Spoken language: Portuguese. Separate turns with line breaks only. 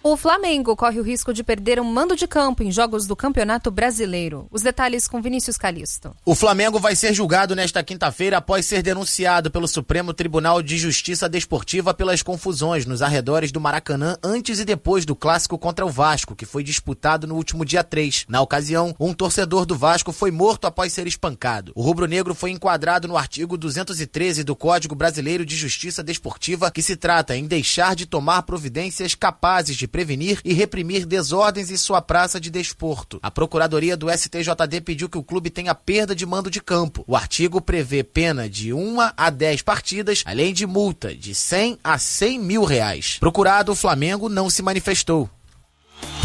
O Flamengo corre o risco de perder um mando de campo em jogos do Campeonato Brasileiro. Os detalhes com Vinícius Calisto.
O Flamengo vai ser julgado nesta quinta-feira após ser denunciado pelo Supremo Tribunal de Justiça Desportiva pelas confusões nos arredores do Maracanã antes e depois do clássico contra o Vasco, que foi disputado no último dia 3. Na ocasião, um torcedor do Vasco foi morto após ser espancado. O rubro-negro foi enquadrado no artigo 213 do Código Brasileiro de Justiça Desportiva, que se trata em deixar de tomar providências capazes de prevenir e reprimir desordens em sua praça de desporto. A Procuradoria do STJD pediu que o clube tenha perda de mando de campo. O artigo prevê pena de 1 a 10 partidas, além de multa de 100 a 100 mil reais. Procurado, o Flamengo não se manifestou.